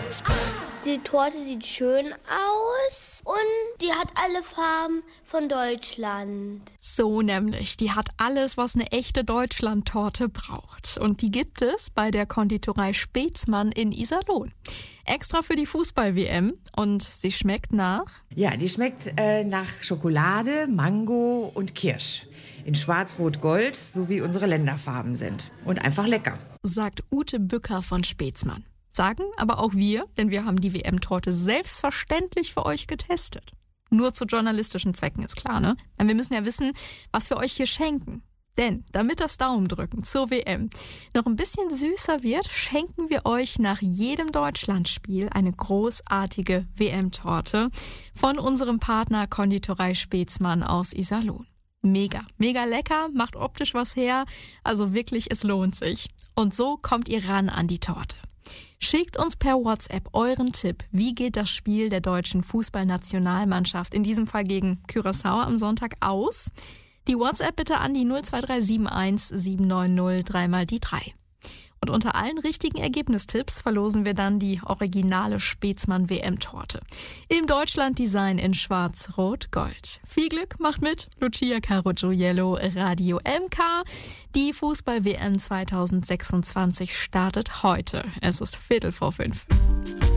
Die Torte sieht schön aus und die hat alle Farben von Deutschland. So nämlich, die hat alles, was eine echte Deutschlandtorte braucht. Und die gibt es bei der Konditorei Spetzmann in Iserlohn. Extra für die Fußball-WM. Und sie schmeckt nach? Ja, die schmeckt nach Schokolade, Mango und Kirsch. In Schwarz-Rot-Gold, so wie unsere Länderfarben sind. Und einfach lecker. Sagt Ute Bücker von Spetzmann. Sagen aber auch wir, denn wir haben die WM-Torte selbstverständlich für euch getestet. Nur zu journalistischen Zwecken ist klar, ne? Denn wir müssen ja wissen, was wir euch hier schenken. Denn damit das Daumendrücken zur WM noch ein bisschen süßer wird, schenken wir euch nach jedem Deutschlandspiel eine großartige WM-Torte von unserem Partner Konditorei Spetzmann aus Iserlohn. Mega, mega lecker, macht optisch was her, also wirklich, es lohnt sich. Und so kommt ihr ran an die Torte. Schickt uns per WhatsApp euren Tipp, wie geht das Spiel der deutschen Fußballnationalmannschaft, in diesem Fall gegen Curaçao am Sonntag, aus. Die WhatsApp bitte an die 02371 790 3x3. Und unter allen richtigen Ergebnistipps verlosen wir dann die originale Spetzmann WM-Torte. Im Deutschland-Design in Schwarz-Rot-Gold. Viel Glück, macht mit. Lucia Caruggiello, Radio MK. Die Fußball-WM 2026 startet heute. Es ist 4:45.